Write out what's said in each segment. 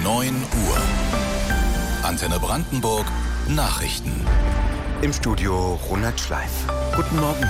9 Uhr. Antenne Brandenburg Nachrichten. Im Studio Ronald Schleif. Guten Morgen.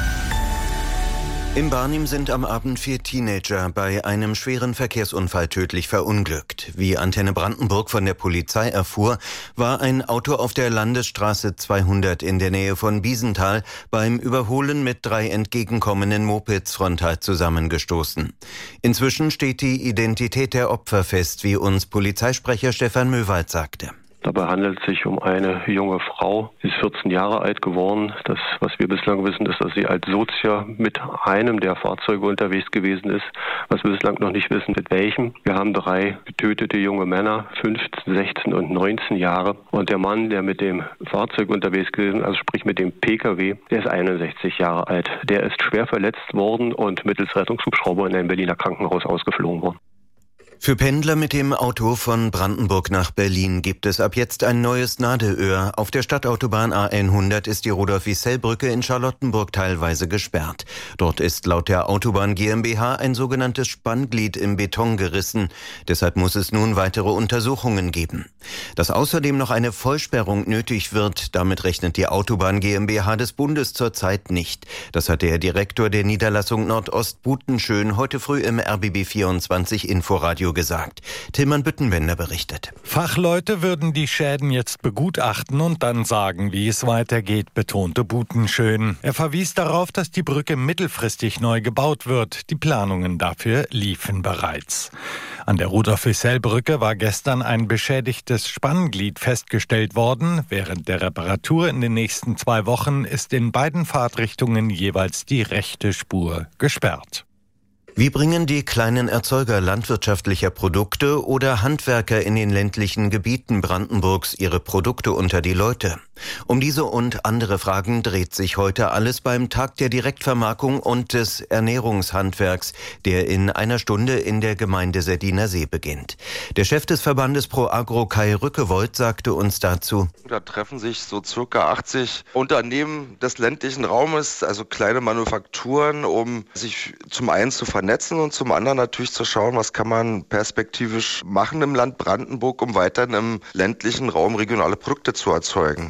In Barnim sind am Abend 4 Teenager bei einem schweren Verkehrsunfall tödlich verunglückt. Wie Antenne Brandenburg von der Polizei erfuhr, war ein Auto auf der Landesstraße 200 in der Nähe von Biesenthal beim Überholen mit 3 entgegenkommenden Mopeds frontal zusammengestoßen. Inzwischen steht die Identität der Opfer fest, wie uns Polizeisprecher Stefan Möwald sagte. Dabei handelt es sich um eine junge Frau, sie ist 14 Jahre alt geworden. Das, was wir bislang wissen, ist, dass sie als Sozia mit einem der Fahrzeuge unterwegs gewesen ist, was wir bislang noch nicht wissen, mit welchem. Wir haben 3 getötete junge Männer, 15, 16 und 19 Jahre. Und der Mann, der mit dem Fahrzeug unterwegs gewesen ist, also sprich mit dem Pkw, der ist 61 Jahre alt. Der ist schwer verletzt worden und mittels Rettungshubschrauber in ein Berliner Krankenhaus ausgeflogen worden. Für Pendler mit dem Auto von Brandenburg nach Berlin gibt es ab jetzt ein neues Nadelöhr. Auf der Stadtautobahn A100 ist die Rudolf-Wiesel-Brücke in Charlottenburg teilweise gesperrt. Dort ist laut der Autobahn GmbH ein sogenanntes Spannglied im Beton gerissen. Deshalb muss es nun weitere Untersuchungen geben. Dass außerdem noch eine Vollsperrung nötig wird, damit rechnet die Autobahn GmbH des Bundes zurzeit nicht. Das hat der Direktor der Niederlassung Nordost Butenschön heute früh im RBB 24 Inforadio gesagt. Tilman Büttenwender berichtet. Fachleute würden die Schäden jetzt begutachten und dann sagen, wie es weitergeht, betonte Butenschön. Er verwies darauf, dass die Brücke mittelfristig neu gebaut wird. Die Planungen dafür liefen bereits. An der Rudolf-Wiesel-Brücke war gestern ein beschädigtes Spannglied festgestellt worden. Während der Reparatur in den nächsten 2 Wochen ist in beiden Fahrtrichtungen jeweils die rechte Spur gesperrt. Wie bringen die kleinen Erzeuger landwirtschaftlicher Produkte oder Handwerker in den ländlichen Gebieten Brandenburgs ihre Produkte unter die Leute? Um diese und andere Fragen dreht sich heute alles beim Tag der Direktvermarktung und des Ernährungshandwerks, der in einer Stunde in der Gemeinde Seddiner See beginnt. Der Chef des Verbandes Pro Agro, Kai Rückewold, sagte uns dazu: Da treffen sich so circa 80 Unternehmen des ländlichen Raumes, also kleine Manufakturen, um sich zum einen zu vernetzen und zum anderen natürlich zu schauen, was kann man perspektivisch machen im Land Brandenburg, um weiterhin im ländlichen Raum regionale Produkte zu erzeugen.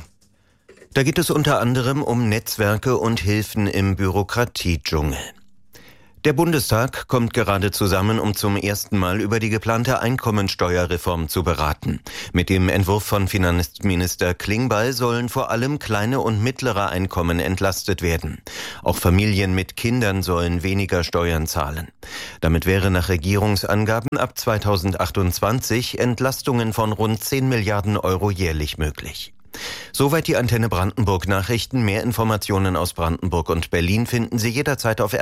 Da geht es unter anderem um Netzwerke und Hilfen im Bürokratiedschungel. Der Bundestag kommt gerade zusammen, um zum ersten Mal über die geplante Einkommensteuerreform zu beraten. Mit dem Entwurf von Finanzminister Klingbeil sollen vor allem kleine und mittlere Einkommen entlastet werden. Auch Familien mit Kindern sollen weniger Steuern zahlen. Damit wäre nach Regierungsangaben ab 2028 Entlastungen von rund 10 Milliarden Euro jährlich möglich. Soweit die Antenne Brandenburg Nachrichten. Mehr Informationen aus Brandenburg und Berlin finden Sie jederzeit auf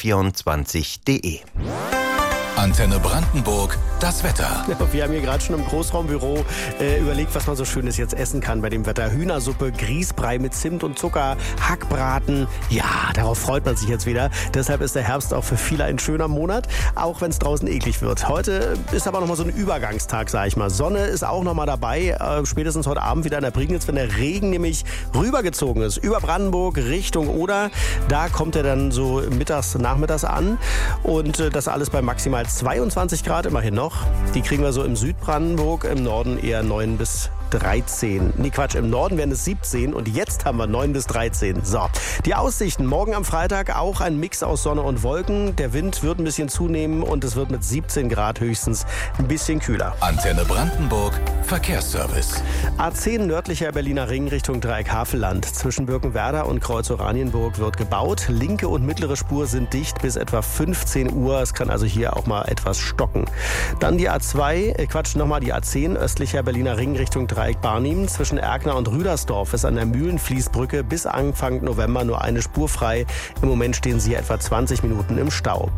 rbb24.de. Antenne Brandenburg, das Wetter. Ja, wir haben hier gerade schon im Großraumbüro überlegt, was man so Schönes jetzt essen kann bei dem Wetter. Hühnersuppe, Grießbrei mit Zimt und Zucker, Hackbraten. Ja, darauf freut man sich jetzt wieder. Deshalb ist der Herbst auch für viele ein schöner Monat, auch wenn es draußen eklig wird. Heute ist aber nochmal so ein Übergangstag, sag ich mal. Sonne ist auch nochmal dabei, spätestens heute Abend wieder in der Prignitz, wenn der Regen nämlich rübergezogen ist. Über Brandenburg Richtung Oder. Da kommt er dann so nachmittags an. Und das alles bei maximal 22 Grad immerhin noch. Die kriegen wir so im Südbrandenburg, im Norden eher 9 bis 13. Nee, Quatsch, im Norden wären es 17 und jetzt haben wir 9 bis 13. So, die Aussichten. Morgen am Freitag auch ein Mix aus Sonne und Wolken. Der Wind wird ein bisschen zunehmen und es wird mit 17 Grad höchstens ein bisschen kühler. Antenne Brandenburg, Verkehrsservice. A10 nördlicher Berliner Ring Richtung Dreieck-Havelland. Zwischen Birkenwerder und Kreuz-Oranienburg wird gebaut. Linke und mittlere Spur sind dicht bis etwa 15 Uhr. Es kann also hier auch mal etwas stocken. Dann die die A10 östlicher Berliner Ring Richtung Dreieck-Barnim. Zwischen Erkner und Rüdersdorf ist an der Mühlenfließbrücke bis Anfang November nur eine Spur frei. Im Moment stehen sie etwa 20 Minuten im Stau.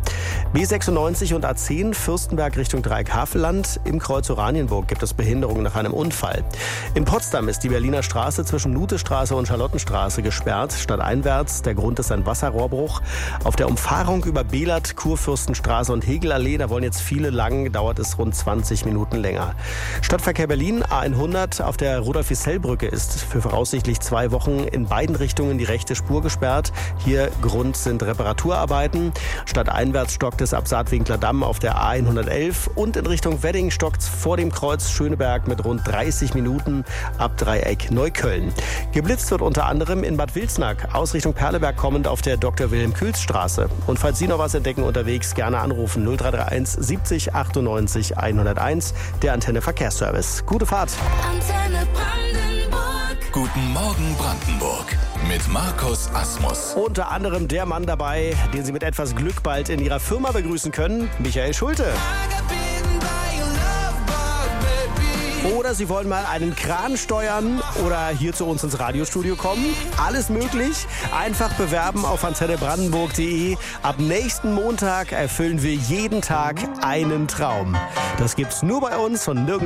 B96 und A10 Fürstenberg Richtung Dreieck-Havelland. Im Kreuz Oranienburg gibt es Behinderungen nach einem Unfall. In Potsdam ist die Berliner Straße zwischen Lutestraße und Charlottenstraße gesperrt. Stadteinwärts. Der Grund ist ein Wasserrohrbruch. Auf der Umfahrung über Behlert, Kurfürstenstraße und Hegelallee, da wollen jetzt viele lang, dauert es rund 20 Minuten länger. Stadtverkehr Berlin, A100 Stadt auf der Rudolf-Wissell-Brücke ist für voraussichtlich 2 Wochen in beiden Richtungen die rechte Spur gesperrt. Hier Grund sind Reparaturarbeiten. Stadteinwärts stockt es ab Saatwinkler Damm auf der A111 und in Richtung Wedding stockt es vor dem Kreuz Schöneberg mit rund 30 Minuten ab Dreieck Neukölln. Geblitzt wird unter anderem in Bad Wilsnack, aus Richtung Perleberg kommend auf der Dr.Wilhelm-Kühls-Straße. Und falls Sie noch was entdecken unterwegs, gerne anrufen 0331 70 98 101, der Antenne Verkehrsservice. Gute Fahrt. Antenne Brandenburg. Guten Morgen Brandenburg mit Markus Asmus. Unter anderem der Mann dabei, den Sie mit etwas Glück bald in Ihrer Firma begrüßen können, Michael Schulte. Oder Sie wollen mal einen Kran steuern oder hier zu uns ins Radiostudio kommen. Alles möglich. Einfach bewerben auf antennebrandenburg.de. Ab nächsten Montag erfüllen wir jeden Tag einen Traum. Das gibt's nur bei uns und nirgendwo.